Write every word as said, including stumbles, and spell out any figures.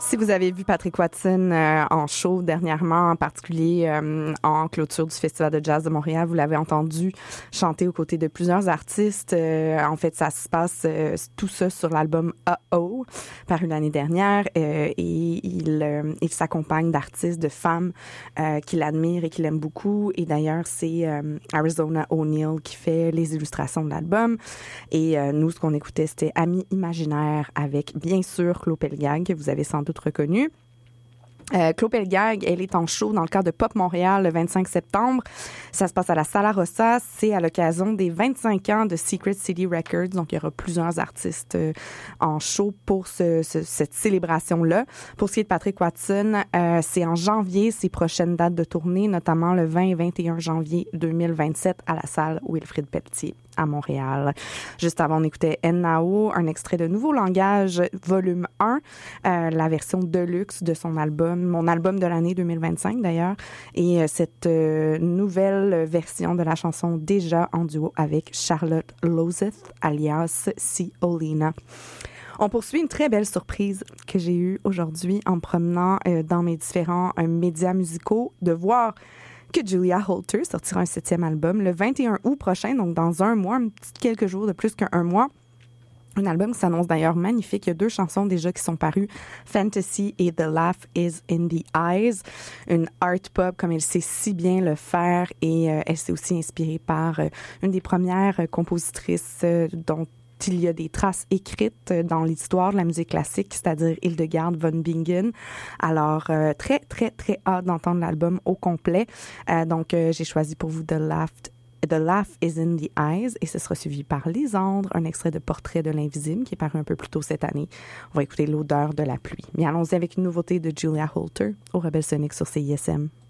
Si vous avez vu Patrick Watson euh, en show dernièrement, en particulier euh, en clôture du Festival de jazz de Montréal, vous l'avez entendu chanter aux côtés de plusieurs artistes. Euh, en fait, ça se passe euh, tout ça sur l'album Uh-Oh, paru l'année dernière, euh, et il, euh, il s'accompagne d'artistes, de femmes euh, qui l'admirent et qui l'aiment beaucoup. Et d'ailleurs, c'est euh, Arizona O'Neal qui fait les illustrations de l'album. Et euh, nous, ce qu'on écoutait, c'était Amis imaginaires avec, bien sûr, Claude Pelgag, que vous avez sans doute reconnu. Euh, Claude Pelgag, elle est en show dans le cadre de Pop Montréal le vingt-cinq septembre. Ça se passe à la Sala Rossa. C'est à l'occasion des vingt-cinq ans de Secret City Records. Donc, il y aura plusieurs artistes euh, en show pour ce, ce, cette célébration-là. Pour ce qui est de Patrick Watson, euh, c'est en janvier, ses prochaines dates de tournée, notamment le vingt et vingt et un janvier deux mille vingt-sept à la salle Wilfrid Pelletier à Montréal. Juste avant, on écoutait N-Nao, un extrait de Nouveau Langage, volume un, euh, la version deluxe de son album, mon album de l'année deux mille vingt-cinq d'ailleurs, et euh, cette euh, nouvelle version de la chanson déjà en duo avec Charlotte Lozeth, alias C. Olina. On poursuit une très belle surprise que j'ai eue aujourd'hui en me promenant euh, dans mes différents euh, médias musicaux, de voir que Julia Holter sortira un septième album le vingt et un août prochain, donc dans un mois, quelques jours de plus qu'un mois. Un album qui s'annonce d'ailleurs magnifique. Il y a deux chansons déjà qui sont parues, Fantasy et The Laugh is in the Eyes. Une art pop comme elle sait si bien le faire, et euh, elle s'est aussi inspirée par euh, une des premières euh, compositrices euh, dont il y a des traces écrites dans l'histoire de la musique classique, c'est-à-dire Hildegard von Bingen. Alors, euh, très, très, très hâte d'entendre l'album au complet. Euh, donc, euh, j'ai choisi pour vous The Laugh, The Laugh is in the Eyes, et ce sera suivi par Lisandre, un extrait de Portrait de l'invisible qui est paru un peu plus tôt cette année. On va écouter L'odeur de la pluie. Mais allons-y avec une nouveauté de Julia Holter au Rebel Sonic sur C I S M.